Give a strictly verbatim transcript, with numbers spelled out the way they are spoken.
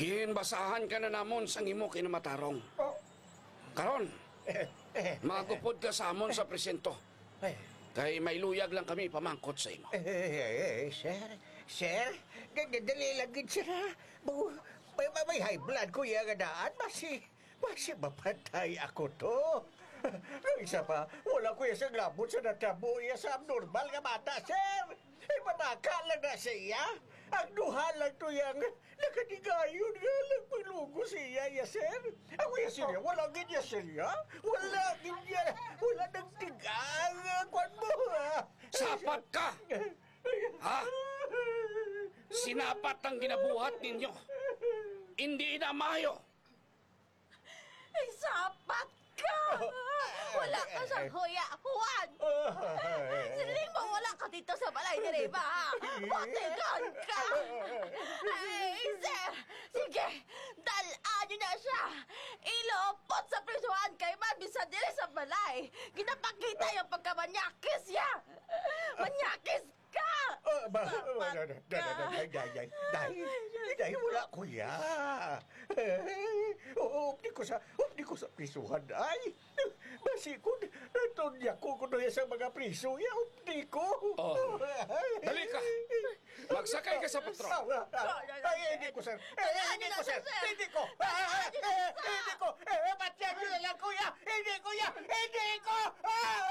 Ginbasahan ka na namon sa imo kinamatarong. Oh. Karon, Eh, eh, magupod ka sa amon sa presinto. eh, Kay may luyag lang kami pamangkot sa imo. eh, eh, eh, sir, sir, dali lang gid sir ha. Bu- May, may, may high blood ko yung daan, masi, masi mapatay ako to. Ang isa pa, wala ko yung sa glabot sa natabo iya sa abnormal nga bata, sir. Ay, manaka lang na siya. Ang duha lang to yung nakadigayon nga lang palugo siya, ya, sir. Ako ya siya, wala gid ya siya. Wala gid ya, wala nagtigang. Kwan mo, ha? Sapat ka! Ha? Sinapat ang ginabuhat ninyo. Hindi inamayo. Ay, sapat ka! Wala ka sa kuya, Juan! Siniling mo wala ka dito sa balay ni Reba, ha? Matigan ka! Ay, sir! Sige, dalaan niyo na siya! Ilopot sa prisuhan kay Mabisa dili sa balay! Ginapakita yung pagkamanyakis niya! Manyakis ka! Oh, ba, Sapat ka! dahil, dahil, dahil, dahil wala ko ya. Oo, di ko sa, di ko sa prisuhan, ay. Basi ko, natunya ko ko doon sa mga priso, ya, di ko. Oh, dali ka. Magsakay ka sa patrol. Ay, hindi ko, sir. Ay, hindi ko, sir. Hindi ko. Hindi ko. Eh, ba't yan nyo lang, kuya? Hindi ko, ya. Hindi ko. Ah!